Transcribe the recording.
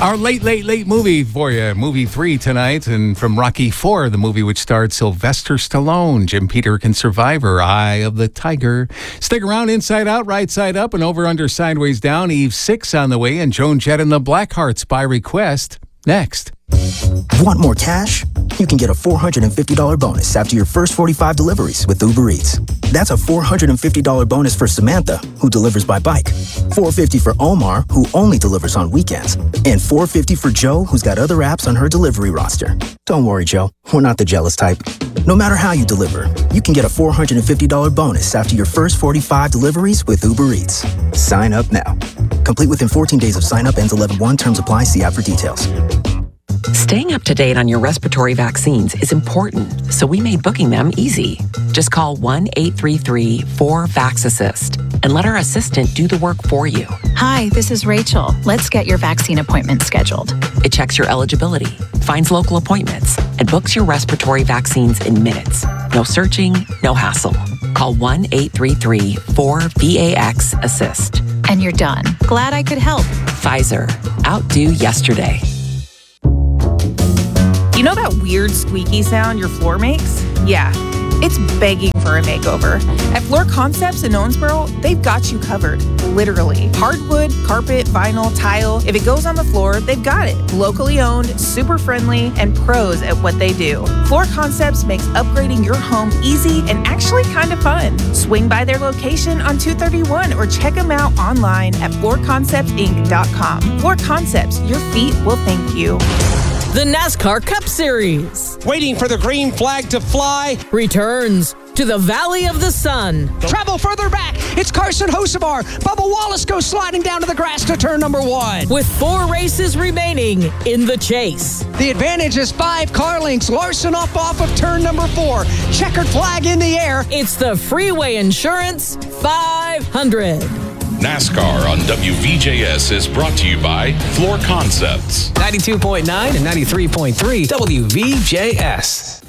Our late movie for you. Movie 3 tonight. And from Rocky 4, the movie which starred Sylvester Stallone, Jim Peterkin, Survivor, Eye of the Tiger. Stick around. Inside Out, Right Side Up, and Over Under Sideways Down. Eve 6 on the way, and Joan Jett and the Blackhearts by request. Next. Want more cash? You can get a $450 bonus after your first 45 deliveries with Uber Eats. That's a $450 bonus for Samantha, who delivers by bike, $450 for Omar, who only delivers on weekends, and $450 for Joe, who's got other apps on her delivery roster. Don't worry, Joe. We're not the jealous type. No matter how you deliver, you can get a $450 bonus after your first 45 deliveries with Uber Eats. Sign up now. Complete within 14 days of sign up. Ends 11/1. Terms apply. See app for details. Staying up to date on your respiratory vaccines is important, so we made booking them easy. Just call 1-833-4-VAX-ASSIST and let our assistant do the work for you. Hi, this is Rachel. Let's get your vaccine appointment scheduled. It checks your eligibility, finds local appointments, and books your respiratory vaccines in minutes. No searching, no hassle. Call 1-833-4-VAX-ASSIST. And you're done. Glad I could help. Pfizer. Outdo yesterday. You know that weird squeaky sound your floor makes? Yeah, it's begging for a makeover. At Floor Concepts in Owensboro, they've got you covered, literally. Hardwood, carpet, vinyl, tile. If it goes on the floor, they've got it. Locally owned, super friendly, and pros at what they do. Floor Concepts makes upgrading your home easy and actually kind of fun. Swing by their location on 231 or check them out online at floorconceptsinc.com. Floor Concepts, your feet will thank you. The NASCAR Cup Series, waiting for the green flag to fly, returns to the Valley of the Sun. Travel further back. It's Carson Hocevar. Bubba Wallace goes sliding down to the grass to turn number 1. With 4 races remaining in the chase. The advantage is 5 car lengths. Larson off of turn number 4. Checkered flag in the air. It's the Freeway Insurance 500. NASCAR on WVJS is brought to you by Floor Concepts. 92.9 and 93.3 WVJS.